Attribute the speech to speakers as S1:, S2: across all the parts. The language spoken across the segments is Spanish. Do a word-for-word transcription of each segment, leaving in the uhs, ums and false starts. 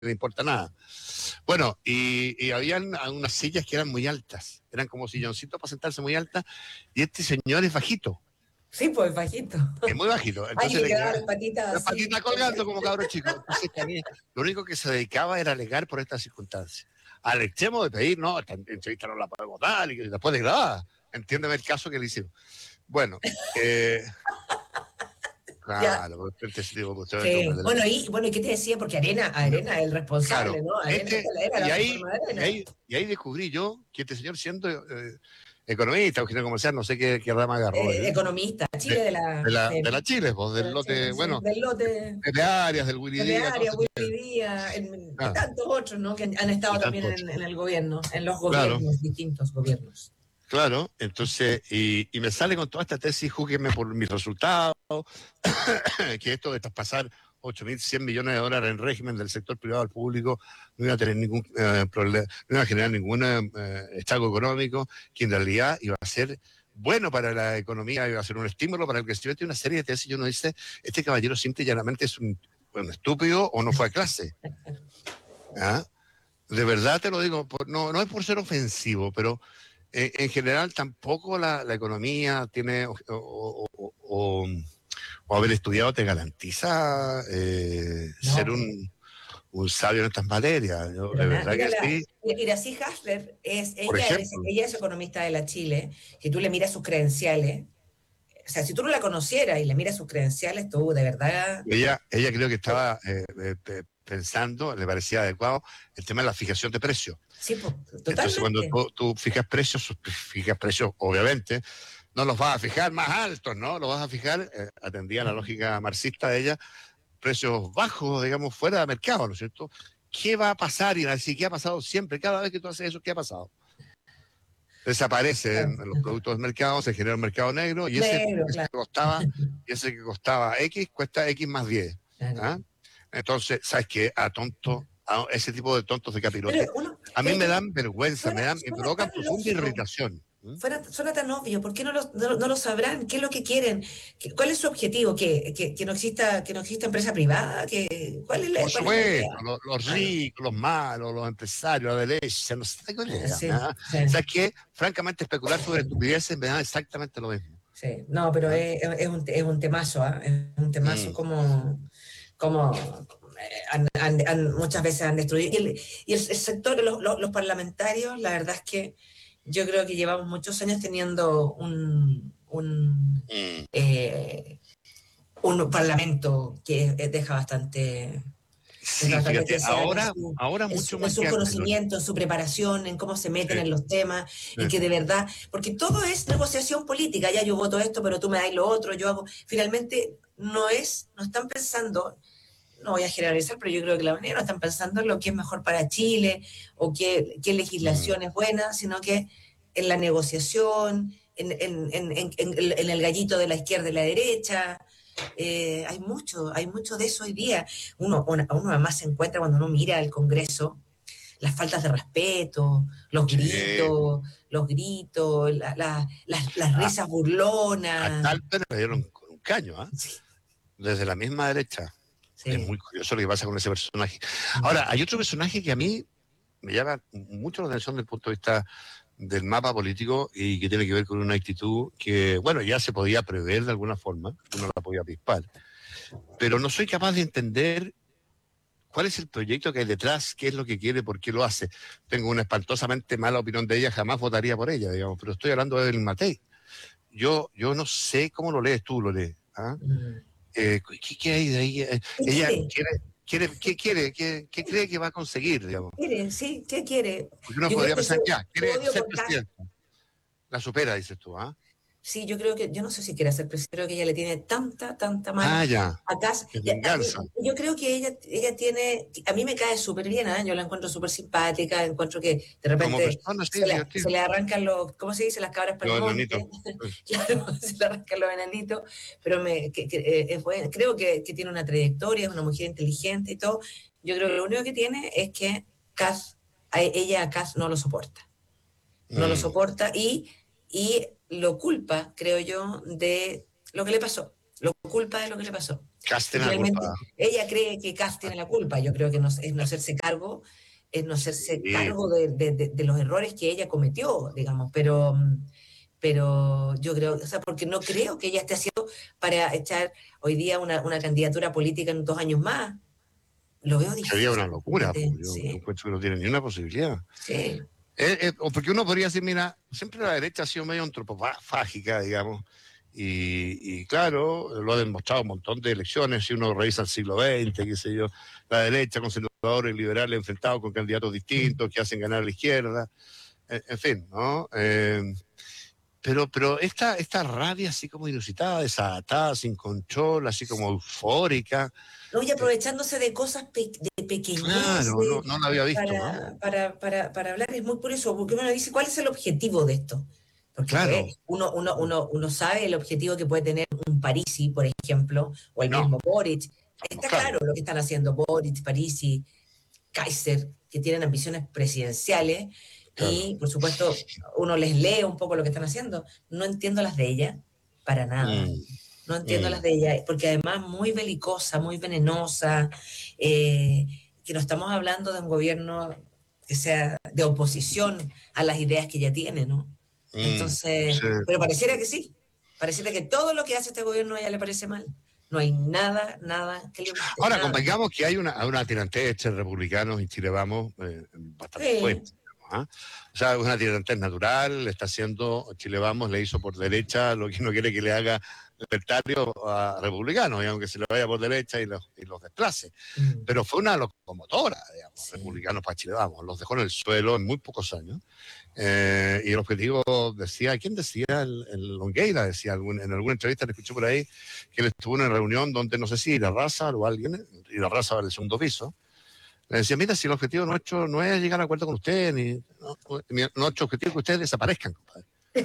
S1: le importa nada. Bueno, y, y habían unas sillas que eran muy altas, eran como silloncitos para sentarse muy altas, y este señor es bajito.
S2: Sí, pues bajito.
S1: Es muy bajito.
S2: Ay,
S1: Entonces
S2: le
S1: le
S2: quedaban
S1: quedaba
S2: las patitas
S1: la
S2: así.
S1: patita colgando como cabro chico. Entonces también, lo único que se dedicaba era alegar por estas circunstancias. Al extremo de pedir, no, esta entrevista no la podemos dar, y que después de grabar. Entiéndeme el caso que le hicimos. Bueno, eh,
S2: Ya.
S1: claro, este tipo de
S2: Sí. Bueno, y bueno, ¿y qué te decía? Porque Arena, Arena es el responsable,
S1: claro,
S2: ¿no? Arena,
S1: este,
S2: esa era
S1: y
S2: la
S1: ahí,
S2: reforma de
S1: y
S2: Arena.
S1: ahí, y ahí descubrí yo que este señor siendo eh, economista, ingeniero comercial, no sé qué, qué rama agarró
S2: Eh,
S1: él,
S2: economista,
S1: de,
S2: Chile de la,
S1: de la, de
S2: sí,
S1: la Chile, pues,
S2: de
S1: del
S2: la Chile,
S1: lote,
S2: sí,
S1: bueno,
S2: del lote
S1: de Arias, del Willy
S2: de
S1: Díaz, todo
S2: Arias,
S1: ese
S2: Willy Díaz, en- y
S1: ah,
S2: tantos otros, ¿no? Que han, han estado
S1: y
S2: también
S1: tanto otro.
S2: en, en el gobierno, en los
S1: Claro,
S2: gobiernos, distintos gobiernos.
S1: claro, entonces, y, y me sale con toda esta tesis, júguenme por mis resultados, que esto de traspasar ocho mil cien millones de dólares en régimen del sector privado al público no iba a tener ningún eh, problema, no iba a generar ningún eh, estrago económico, que en realidad iba a ser bueno para la economía, iba a ser un estímulo para el crecimiento y una serie de tesis. Y uno dice, este caballero simple y llanamente es un, un estúpido o no fue a clase. ¿Ah? De verdad te lo digo, por, no, no es por ser ofensivo, pero eh, en general tampoco la, la economía tiene o, o, o, o, o haber estudiado te garantiza eh,
S2: No,
S1: ser un, un sabio en estas materias. Yo,
S2: pero
S1: de
S2: nada,
S1: verdad
S2: mira,
S1: que
S2: la,
S1: sí.
S2: Iracy Hasler, es,
S1: Por
S2: ella, es,
S1: ejemplo,
S2: ella es economista de la Chile, que tú le miras sus credenciales, o sea, si tú no la conocieras y le miras sus credenciales, tú de verdad...
S1: ella, ella creo que estaba eh, eh, pensando, le parecía adecuado, el tema de la fijación de precios.
S2: Sí, pues,
S1: Entonces, cuando
S2: totalmente.
S1: tú, tú fijas precios, fijas precios, obviamente, no los vas a fijar más altos, ¿no? Los vas a fijar, eh, atendía la lógica marxista de ella, precios bajos, digamos, fuera de mercado, ¿no es cierto? ¿Qué va a pasar? Y así, ¿qué ha pasado siempre? Cada vez que tú haces eso, ¿qué ha pasado? Desaparecen los productos del mercado, se genera un mercado negro y ese,
S2: Negro,
S1: ese
S2: claro.
S1: que costaba, y ese que costaba X, cuesta X más diez.
S2: Claro.
S1: ¿Ah? Entonces, ¿sabes qué? A tonto, a ese tipo de tontos de
S2: Pero
S1: capirote,
S2: uno,
S1: a mí
S2: pero,
S1: me
S2: pero
S1: dan vergüenza, me
S2: suena,
S1: dan, me
S2: suena tan
S1: provocan profunda
S2: lógico,
S1: irritación. ¿Mm?
S2: suena, suena tan obvio, ¿por qué no lo, no, no lo sabrán? ¿Qué es lo que quieren? ¿Qué- ¿Cuál es su objetivo? ¿Que, que, que no exista, que no exista empresa privada? ¿Que, cuál, es la,
S1: Por
S2: ¿Cuál es la idea?
S1: supuesto, los, los
S2: Claro.
S1: ricos, los malos, los empresarios, la derecha, no sé qué idea.
S2: Sí,
S1: ¿Ah?
S2: sí,
S1: ¿Sabes qué? Francamente, especular sobre estupideces me da exactamente lo mismo.
S2: sí. No, pero
S1: ¿Ah?
S2: es, es un, es un temazo, ¿ah? Es un temazo
S1: Mm.
S2: como, como eh, han- han- han- muchas veces han destruido. Y el, y el, el sector, los, los, los parlamentarios, la verdad es que yo creo que llevamos muchos años teniendo un, un,
S1: Mm.
S2: eh, un parlamento que deja bastante, deja
S1: Sí,
S2: bastante que
S1: fíjate,
S2: desear en
S1: ahora,
S2: su,
S1: ahora
S2: en
S1: mucho
S2: su, en
S1: más
S2: su
S1: que antes, Gloria.
S2: conocimiento, en su preparación, en cómo se meten
S1: Sí,
S2: en los temas,
S1: sí.
S2: en que de verdad, porque todo es negociación política, ya yo voto esto, pero tú me das lo otro, yo hago, finalmente no es, no están pensando, no voy a generalizar, pero yo creo que la mayoría no están pensando en lo que es mejor para Chile o qué, qué
S1: Mm.
S2: legislación es buena, sino que en la negociación, en, en, en, en, en el gallito de la izquierda y la derecha. Eh, hay mucho, hay mucho de eso hoy día. Uno, uno, uno además se encuentra cuando uno mira el Congreso, las faltas de respeto, los
S1: Sí.
S2: gritos, los gritos, la, la, las, las
S1: A,
S2: risas
S1: a
S2: burlonas.
S1: Talper le dieron con un caño, ¿ah?
S2: Sí,
S1: Desde la misma derecha. Es
S2: sí.
S1: muy curioso lo que pasa con ese personaje. Ahora, hay otro personaje que a mí me llama mucho la atención desde el punto de vista del mapa político y que tiene que ver con una actitud que, bueno, ya se podía prever de alguna forma, uno la podía avispar, pero no soy capaz de entender cuál es el proyecto que hay detrás, qué es lo que quiere, por qué lo hace. Tengo una espantosamente mala opinión de ella, jamás votaría por ella, digamos, pero estoy hablando de Evelyn Matei. Yo, yo no sé cómo lo lees tú, lo lees. ¿Ah?
S2: Mm.
S1: Eh, ¿qué, ¿Qué hay de ahí? Eh,
S2: ¿Qué
S1: ella
S2: quiere?
S1: quiere, quiere, ¿qué quiere? ¿Qué, ¿Qué cree que va a conseguir, digamos?
S2: ¿Qué quiere? Sí, ¿qué quiere?
S1: Porque uno
S2: Yo creo
S1: podría
S2: que su,
S1: pensar, ya,
S2: su
S1: quiere
S2: odio
S1: ser
S2: por Kass.
S1: presidenta. La supera, dices tú, ¿ah?
S2: Sí, yo creo que, yo no sé si quiere ser presidente, creo que ella le tiene tanta, tanta mala
S1: Ah, ya,
S2: a Kass.
S1: es
S2: Y a- a mí-
S1: venganza.
S2: yo creo que ella, ella tiene, a mí me cae súper bien, ¿ah? Yo la encuentro súper simpática, encuentro que de
S1: Como
S2: repente
S1: persona, sí,
S2: se,
S1: es
S2: la-
S1: divertido.
S2: se le arrancan los, ¿cómo se dice? Las cabras para
S1: Los
S2: el
S1: enanitos.
S2: monte, claro, se le arrancan los enanitos, pero me, que, que, eh, es buena. Creo que, que tiene una trayectoria, es una mujer inteligente y todo. Yo creo que lo único que tiene es que Kass, a ella a Kass no lo soporta. No lo
S1: Mm,
S2: soporta y, y lo culpa, creo yo, de lo que le pasó. lo culpa de lo que le pasó.
S1: Cast
S2: Y
S1: tiene la
S2: realmente
S1: culpa.
S2: ella cree que Kast tiene la culpa. Yo creo que no, es no hacerse cargo, es no hacerse
S1: Sí.
S2: cargo de, de, de, de los errores que ella cometió, digamos, pero, pero yo creo, o sea, porque no creo que ella esté haciendo para echar hoy día una, una candidatura política en dos años más. Lo veo
S1: Sería una
S2: difícil,
S1: locura,
S2: fíjate.
S1: pues, yo, yo
S2: Sí,
S1: encuentro que no tiene ni una posibilidad.
S2: sí.
S1: Eh, eh, o porque uno podría decir, mira, siempre la derecha ha sido medio antropofágica, digamos, y, y claro, lo ha demostrado un montón de elecciones, si uno revisa el siglo veinte, qué sé yo, la derecha, conservadores, liberales enfrentados con candidatos distintos que hacen ganar a la izquierda, en, en fin, ¿no? Eh, pero, pero esta, esta rabia así como inusitada, desatada, sin control, así como eufórica,
S2: No, y
S1: eh,
S2: aprovechándose de cosas pe de
S1: claro, no,
S2: pequeñeces
S1: no la había visto, ¿no?
S2: para, para, para, para hablar, es muy curioso, porque uno dice, ¿cuál es el objetivo de esto? Porque
S1: Claro,
S2: pues, uno, uno, uno, uno sabe el objetivo que puede tener un Parisi, por ejemplo, o el
S1: no,
S2: mismo Boric.
S1: estamos
S2: Está
S1: claros.
S2: claro lo que están haciendo Boric, Parisi, Kaiser, que tienen ambiciones presidenciales,
S1: Claro.
S2: y por supuesto uno les lee un poco lo que están haciendo. No entiendo las de ella, para nada.
S1: Mm,
S2: No entiendo las
S1: mm.
S2: de ella, porque además muy belicosa, muy venenosa, eh, que no estamos hablando de un gobierno que sea de oposición a las ideas que ella tiene, ¿no?
S1: Mm,
S2: Entonces,
S1: sí.
S2: pero pareciera que sí, pareciera que todo lo que hace este gobierno a ella le parece mal. No hay nada, nada que le guste,
S1: Ahora,
S2: nada.
S1: convengamos que hay una, una tirantez entre republicanos en Chile Vamos eh, bastante
S2: Sí.
S1: fuerte. ¿Ah? O sea, es una tirantez natural, le está haciendo, Chile Vamos le hizo por derecha lo que no quiere que le haga libertario a republicanos, y aunque se le vaya por derecha y los, y los desplace.
S2: Mm,
S1: Pero fue una locomotora, digamos,
S2: sí.
S1: republicanos para Chile Vamos, los dejó en el suelo en muy pocos años. Eh, y el objetivo decía, ¿quién decía? El, el Longueira decía algún, en alguna entrevista, le escuché por ahí, que él estuvo en una reunión donde no sé si la raza o alguien, y la raza va al segundo piso, le decía, mira, si el objetivo nuestro no es llegar a acuerdo con ustedes, ni no, nuestro objetivo es que ustedes desaparezcan, compadre.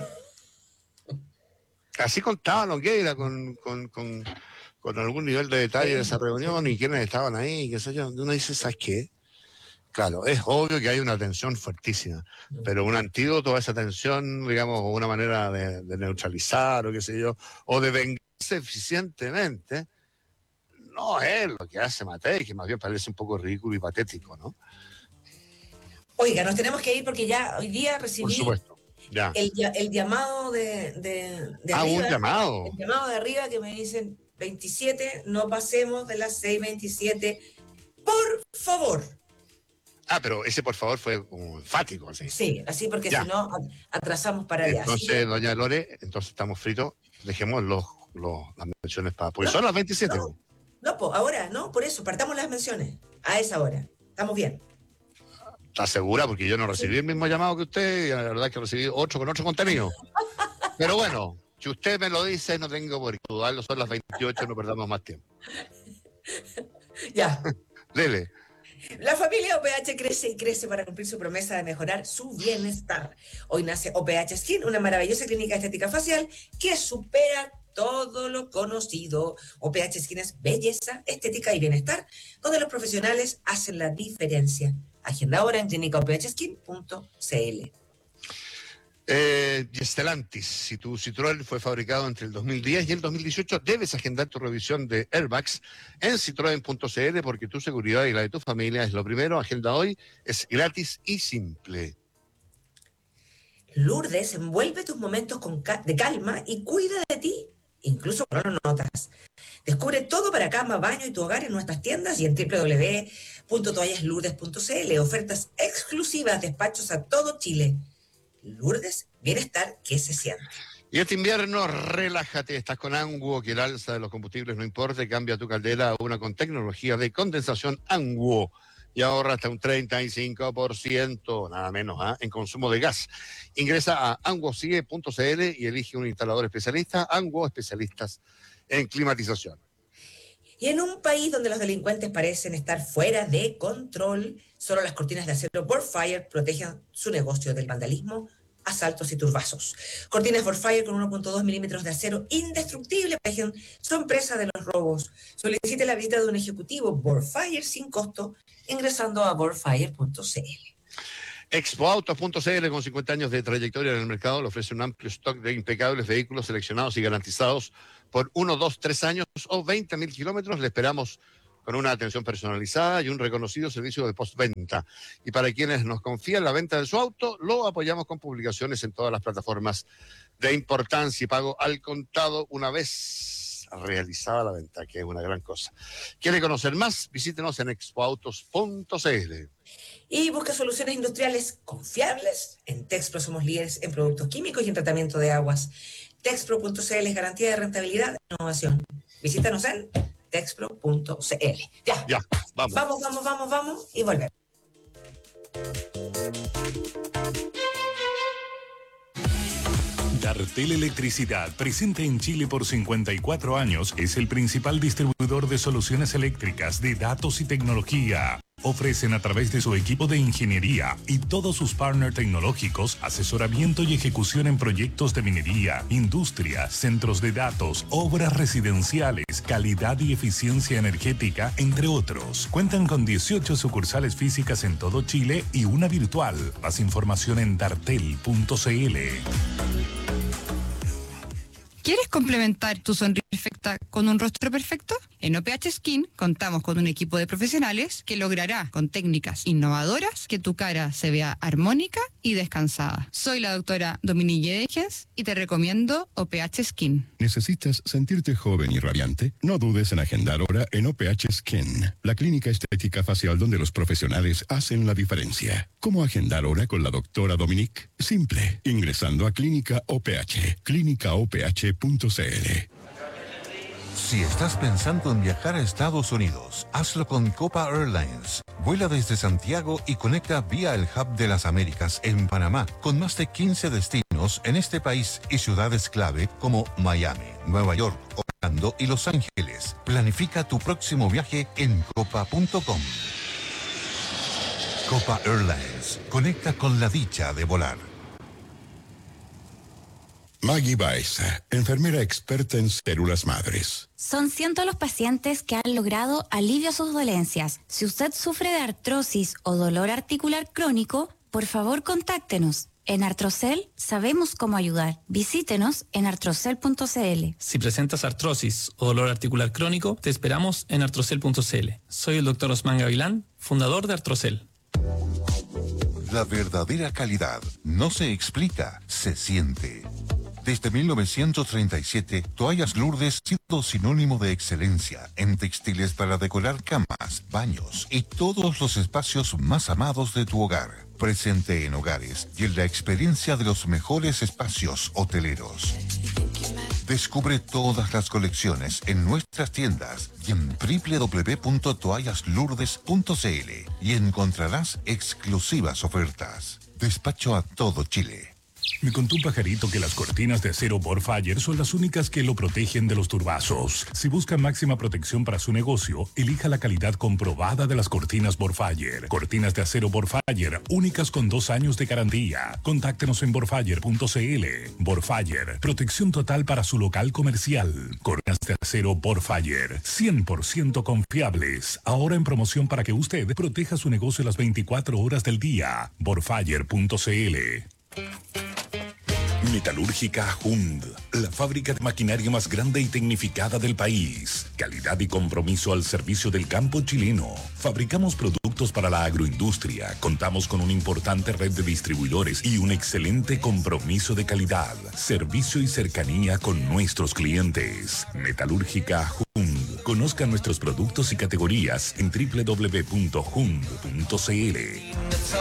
S1: Así contaba Longueira con, con, con, con algún nivel de detalle de
S2: Sí,
S1: esa reunión y
S2: sí.
S1: quiénes estaban ahí, qué sé yo. Uno dice, ¿sabes qué? Claro, es obvio que hay una tensión fuertísima, pero un antídoto a esa tensión, digamos, o una manera de, de neutralizar o qué sé yo, o de vengarse eficientemente, no es lo que hace Matei, que más bien parece un poco ridículo y patético, ¿no?
S2: Oiga, nos tenemos que ir porque ya hoy día
S1: Por
S2: recibí
S1: supuesto. Ya.
S2: el, lla- el llamado de, de, de
S1: Ah, un
S2: arriba,
S1: llamado.
S2: el llamado de arriba que me dicen veintisiete, no pasemos de las seis veintisiete, por favor.
S1: Ah, pero ese por favor fue como enfático, así.
S2: Sí, así porque si
S1: Ya.
S2: no atrasamos para allá. Así
S1: Entonces,
S2: que,
S1: doña Lore, entonces estamos fritos, dejemos los, los, las menciones para... Porque
S2: no,
S1: son las veintisiete.
S2: no, no, pues ahora, no, por eso, partamos las menciones a esa hora. Estamos bien.
S1: ¿Está segura? Porque yo no recibí
S2: Sí.
S1: el mismo llamado que usted, y la verdad es que recibí otro con otro contenido. Pero bueno, si usted me lo dice, no tengo por qué dudarlo, son las veintiocho, no perdamos más tiempo.
S2: Ya.
S1: Dele.
S2: La familia O P H crece y crece para cumplir su promesa de mejorar su bienestar. Hoy nace O P H Skin, una maravillosa clínica estética facial que supera todo lo conocido. O P H Skin es belleza, estética y bienestar, donde los profesionales hacen la diferencia. Agenda ahora en clínica o p h skin punto c l.
S1: Eh, Stellantis, si tu Citroën fue fabricado entre el dos mil diez y el dos mil dieciocho, debes agendar tu revisión de airbags en citroen punto c l porque tu seguridad y la de tu familia es lo primero. Agenda hoy, es gratis y simple.
S2: Lourdes envuelve tus momentos con ca de calma y cuida de ti, incluso cuando no lo notas. Descubre todo para cama, baño y tu hogar en nuestras tiendas y en w w w punto toallas lourdes punto c l. Ofertas exclusivas, despachos a todo Chile. Lourdes, bienestar que se siente.
S1: Y este invierno, relájate, estás con Anguo, que el alza de los combustibles no importa, cambia tu caldera a una con tecnología de condensación Anguo y ahorra hasta un treinta y cinco por ciento, nada menos, ¿eh? en consumo de gas. Ingresa a anguosigue punto c l y elige un instalador especialista, Anguo, especialistas en climatización.
S2: Y en un país donde los delincuentes parecen estar fuera de control, solo las cortinas de acero Borfire protegen su negocio del vandalismo, asaltos y turbazos. Cortinas Borfire con uno punto dos milímetros de acero indestructible protegen su empresa de los robos. Solicite la visita de un ejecutivo Borfire sin costo ingresando a borfire punto c l.
S1: Expoautos punto c l, con cincuenta años de trayectoria en el mercado, le ofrece un amplio stock de impecables vehículos seleccionados y garantizados por uno, dos, tres años o veinte mil kilómetros. Le esperamos con una atención personalizada y un reconocido servicio de postventa. Y para quienes nos confían la venta de su auto, lo apoyamos con publicaciones en todas las plataformas de importancia y pago al contado una vez realizada la venta, que es una gran cosa. ¿Quiere conocer más? Visítenos en expoautos punto c l.
S2: Y busca soluciones industriales confiables. En Texpro somos líderes en productos químicos y en tratamiento de aguas. Texpro punto c l es garantía de rentabilidad e innovación. Visítanos en texpro punto c l. Ya,
S1: ya, vamos.
S2: Vamos, vamos, vamos, vamos y volvemos.
S3: Dartel Electricidad, presente en Chile por cincuenta y cuatro años, es el principal distribuidor de soluciones eléctricas, de datos y tecnología. Ofrecen a través de su equipo de ingeniería y todos sus partners tecnológicos asesoramiento y ejecución en proyectos de minería, industria, centros de datos, obras residenciales, calidad y eficiencia energética, entre otros. Cuentan con dieciocho sucursales físicas en todo Chile y una virtual. Más información en dartel punto c l.
S4: ¿Quieres complementar tu sonrisa perfecta con un rostro perfecto? En O P H Skin contamos con un equipo de profesionales que logrará con técnicas innovadoras que tu cara se vea armónica y descansada. Soy la doctora Dominique Degens y te recomiendo O P H Skin.
S5: ¿Necesitas sentirte joven y radiante? No dudes en agendar hora en O P H Skin, la clínica estética facial donde los profesionales hacen la diferencia. ¿Cómo agendar hora con la doctora Dominique? Simple, ingresando a Clínica O P H, clínica o p h punto c l.
S6: Si estás pensando en viajar a Estados Unidos, hazlo con Copa Airlines. Vuela desde Santiago y conecta vía el Hub de las Américas en Panamá, con más de quince destinos en este país y ciudades clave como Miami, Nueva York, Orlando y Los Ángeles. Planifica tu próximo viaje en copa punto com. Copa Airlines, conecta con la dicha de volar.
S5: Maggie Baeza, enfermera experta en células madres.
S7: Son cientos los pacientes que han logrado alivio a sus dolencias. Si usted sufre de artrosis o dolor articular crónico, por favor contáctenos. En Artrocel sabemos cómo ayudar. Visítenos en artrocel punto c l.
S8: Si presentas artrosis o dolor articular crónico, te esperamos en artrocel punto c l. Soy el doctor Osman Gavilán, fundador de Artrocel.
S6: La verdadera calidad no se explica, se siente. Desde mil novecientos treinta y siete, Toallas Lourdes ha sido sinónimo de excelencia en textiles para decorar camas, baños y todos los espacios más amados de tu hogar. Presente en hogares y en la experiencia de los mejores espacios hoteleros. Descubre todas las colecciones en nuestras tiendas y en doble u doble u doble u punto toallas lourdes punto c l y encontrarás exclusivas ofertas. Despacho a todo Chile.
S3: Me contó un pajarito que las cortinas de acero Borfire son las únicas que lo protegen de los turbazos. Si busca máxima protección para su negocio, elija la calidad comprobada de las cortinas Borfire. Cortinas de acero Borfire, únicas con dos años de garantía. Contáctenos en borfire punto c l. Borfire, protección total para su local comercial. Cortinas de acero Borfire, cien por ciento confiables. Ahora en promoción para que usted proteja su negocio las veinticuatro horas del día. borfire punto c l. Metalúrgica Hund, la fábrica de maquinaria más grande y tecnificada del país. Calidad y compromiso al servicio del campo chileno. Fabricamos productos para la agroindustria. Contamos con una importante red de distribuidores y un excelente compromiso de calidad, servicio y cercanía con nuestros clientes. Metalúrgica Hund. Conozca nuestros productos y categorías en doble u doble u doble u punto hund punto c l.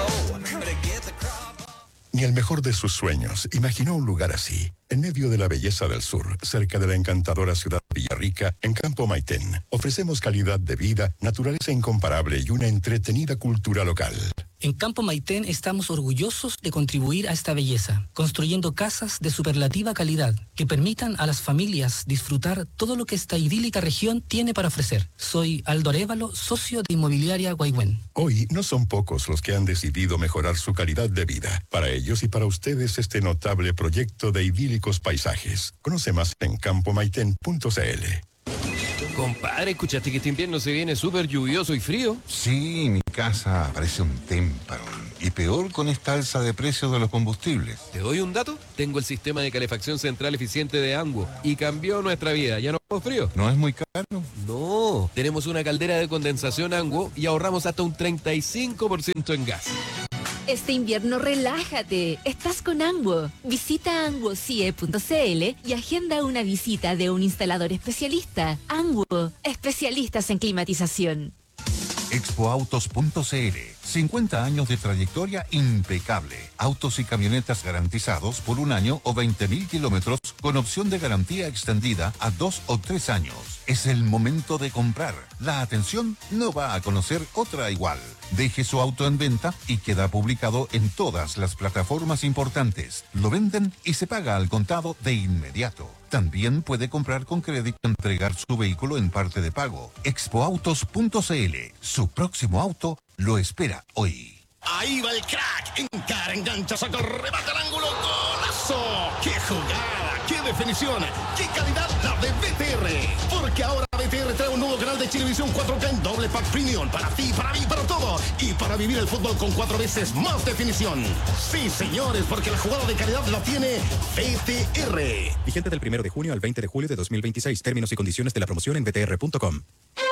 S5: Ni el mejor de sus sueños imaginó un lugar así, en medio de la belleza del sur, cerca de la encantadora ciudad de Villarrica, en Campo Maitén. Ofrecemos calidad de vida, naturaleza incomparable y una entretenida cultura local.
S9: En Campo Maitén estamos orgullosos de contribuir a esta belleza, construyendo casas de superlativa calidad que permitan a las familias disfrutar todo lo que esta idílica región tiene para ofrecer. Soy Aldo Arévalo, socio de Inmobiliaria Guaigüen.
S5: Hoy no son pocos los que han decidido mejorar su calidad de vida. Para ellos y para ustedes este notable proyecto de idílicos paisajes. Conoce más en campo maitén punto c l.
S10: Compadre, ¿escuchaste que este invierno se viene súper lluvioso y frío?
S6: Sí, mi casa parece un témpano. y peor con esta alza de precios de los combustibles.
S10: ¿Te doy un dato? Tengo el sistema de calefacción central eficiente de Anguo y cambió nuestra vida. ¿Ya no tenemos frío?
S6: ¿No es muy caro?
S10: No, tenemos una caldera de condensación Anguo y ahorramos hasta un treinta y cinco por ciento en gas.
S11: Este invierno relájate, estás con Anguo. Visita anguo c i e punto c l y agenda una visita de un instalador especialista. Anguo, especialistas en climatización.
S6: Expoautos punto c l, cincuenta años de trayectoria impecable. Autos y camionetas garantizados por un año o veinte mil kilómetros con opción de garantía extendida a dos o tres años. Es el momento de comprar. La atención no va a conocer otra igual. Deje su auto en venta y queda publicado en todas las plataformas importantes. Lo venden y se paga al contado de inmediato. También puede comprar con crédito y entregar su vehículo en parte de pago. Expoautos punto c l. Su próximo auto lo espera hoy.
S12: Ahí va el crack. Encara, engancha, saca el remate al ángulo. ¡Golazo! ¡Qué jugada! ¡Qué definición! ¡Qué calidad la de B T R! Porque ahora B T R trae un nuevo canal de Chilevisión cuatro K en doble pack premium. Para ti, para mí, para todo. Y para vivir el fútbol con cuatro veces más definición. Sí, señores, porque la jugada de calidad la tiene B T R.
S13: Vigente del primero de junio al veinte de julio de dos mil veintiséis. Términos y condiciones de la promoción en b t r punto com.